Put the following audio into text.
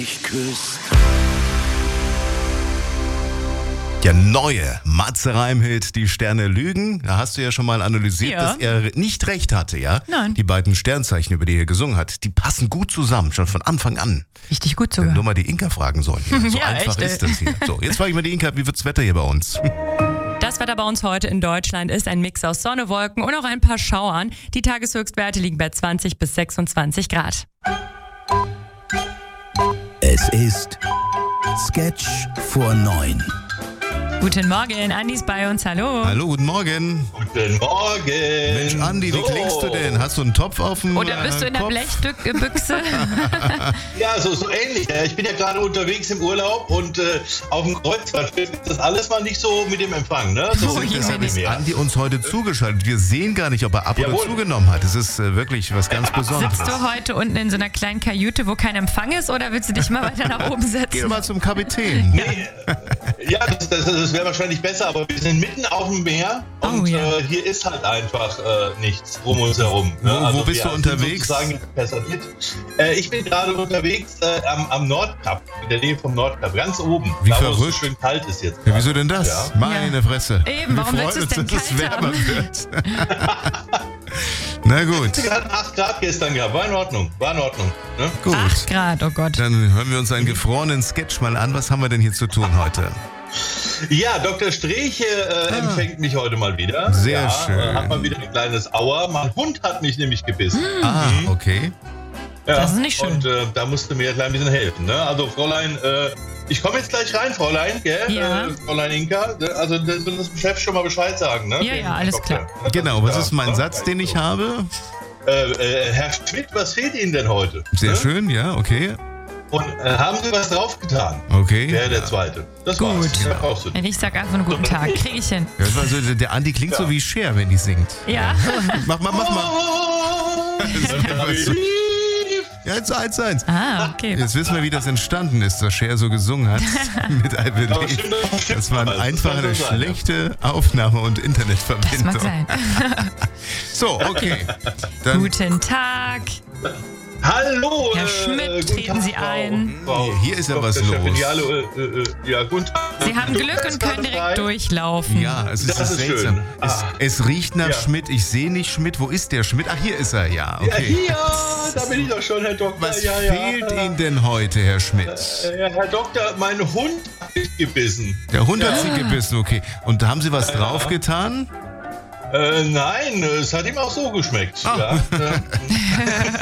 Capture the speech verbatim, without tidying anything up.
mich küsst. Der neue Matze Reim-Hit, Die Sterne lügen. Da hast du ja schon mal analysiert, Ja. dass er nicht recht hatte, ja? Nein. Die beiden Sternzeichen, über die er gesungen hat, die passen gut zusammen, schon von Anfang an. Richtig gut Wenn sogar. nur mal die Inka fragen sollen. Hier. So Ja, einfach echt, ist ey. das hier. So, jetzt frage ich mal die Inka, wie wird's Wetter hier bei uns? Das Wetter bei uns heute in Deutschland ist ein Mix aus Sonne, Wolken und auch ein paar Schauern. Die Tageshöchstwerte liegen bei zwanzig bis sechsundzwanzig Grad. Es ist Sketch vor neun. Guten Morgen, Andi ist bei uns, hallo. Hallo, guten Morgen. Guten Morgen. Mensch, Andi, wie So. klingst du denn? Hast du einen Topf auf dem Oder bist du in der Kopf? Blechbüchse? Ja, so, so ähnlich. Ja, Ich bin ja gerade unterwegs im Urlaub und äh, auf dem Kreuzfahrtschiff ist das alles mal nicht so mit dem Empfang. Ne? So Oh, ist es Jemine. nicht Ist mehr. Andi uns heute zugeschaltet. Wir sehen gar nicht, ob er ab oder Jawohl. zugenommen hat. Das ist äh, wirklich was ganz Besonderes. Sitzt du heute unten in so einer kleinen Kajüte, wo kein Empfang ist, oder willst du dich mal weiter nach oben Geh setzen? mal zum Kapitän. Nee, ja, das, das, das wäre wahrscheinlich besser, aber wir sind mitten auf dem Meer und Oh, ja. äh, hier ist halt einfach äh, nichts um uns herum. Ne? Wo- wo bist wir du sind unterwegs? sozusagen personiert. Äh, ich bin gerade unterwegs äh, am, am Nordkap, in der Nähe vom Nordkap, ganz oben. Wie da, wo es verrückt. so schön kalt ist jetzt. Ja, wieso denn das? Ja. Meine Fresse. Eben, warum Wir willst du es freuen denn uns, dass kalt wärmer haben? wird. Na gut, Wir hatten acht Grad gestern gehabt, war in Ordnung, war in Ordnung. Ne? gut. acht Grad, oh Gott. Dann hören wir uns einen gefrorenen Sketch mal an. Was haben wir denn hier zu tun heute? Ja, Doktor Streche äh, empfängt mich heute mal wieder. Ah. Sehr ja, schön. Äh, hat mal wieder ein kleines Aua. Mein Hund hat mich nämlich gebissen. Ah, okay. Ja, Das ist nicht schön. Und äh, da musste mir ein klein bisschen helfen. Ne? Also Fräulein, äh, ich komme jetzt gleich rein, Fräulein, gell? Ja. Äh, Fräulein Inka. Also du musst dem Chef schon mal Bescheid sagen, ne? Ja, Dem ja, alles Doktor. Genau, was Ja, ist mein ja, Satz, den ich so. habe? Äh, äh, Herr Schmidt, was fehlt Ihnen denn heute? Sehr Ne? schön, ja, okay. Und äh, haben Sie was draufgetan? Okay. Der, der zweite. Das Gut. war's. Mehr brauchst du nicht. Wenn ich sag einfach einen guten Tag, krieg ich hin. Ja, also der- der Andi klingt so wie Cher, wenn die singt. Ja. Mach mal, mach mal. Oh, Ja, eins, eins, eins. Ah, okay. Jetzt wissen wir, wie das entstanden ist, dass Cher so gesungen hat mit I Aber Believe. stimmt, stimmt Das war alles. Das einfach kann eine so sein, ja. schlechte Aufnahme- und Das Internetverbindung. mag sein. So, okay. Dann Guten Tag. Hallo, Herr äh, Schmidt, guten treten Tag, Sie Frau- ein. Frau Hier ist ja was Doktor Chefin. los. Ja, hallo, äh, äh, ja, guten Tag. Sie haben Du Glück bist und können gerade direkt frei? durchlaufen. Ja, es ist, Das ist seltsam. schön. Es, Ah. es riecht nach Ja. Schmidt. Ich sehe nicht Schmidt. Wo ist der Schmidt? Ach, hier ist er. Ja, Ja, okay. hier, da bin ich doch schon, Herr Doktor. Was ja, ja. fehlt Ihnen denn heute, Herr Schmidt? Äh, Herr Doktor, mein Hund hat mich gebissen. Der Hund hat Sie gebissen, okay. Und da haben Sie was draufgetan? Äh, nein, es hat ihm auch so geschmeckt. Ah. Ja, äh,